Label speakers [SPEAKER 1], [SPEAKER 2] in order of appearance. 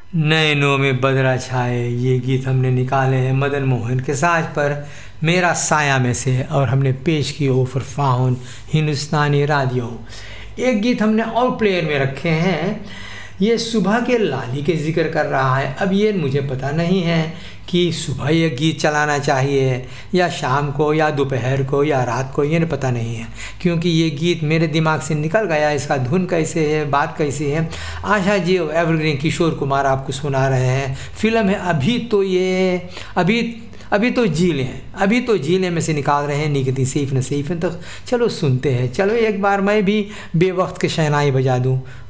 [SPEAKER 1] नैनों में बदरा छाए, ये गीत हमने निकाले हैं मदन मोहन के साज पर मेरा साया में से, और हमने पेश की ओफर फाउन हिंदुस्तानी राडियो। एक गीत हमने और प्लेयर में रखे हैं, ये सुबह के लाली के जिक्र कर रहा है। अब ये मुझे पता नहीं है कि सुबह ये गीत चलाना चाहिए या शाम को या दोपहर को या रात को, ये पता नहीं है, क्योंकि ये गीत मेरे दिमाग से निकल गया। इसका धुन कैसे है, बात कैसी है। आशा जी एवरग्रीन किशोर कुमार आपको सुना रहे हैं। फिल्म है अभी तो जीले में से निकाल रहे हैं निकती सीफ नसीफ। तो चलो सुनते हैं, चलो एक बार मैं भी बेवक्त के शहनाई बजा दूँ।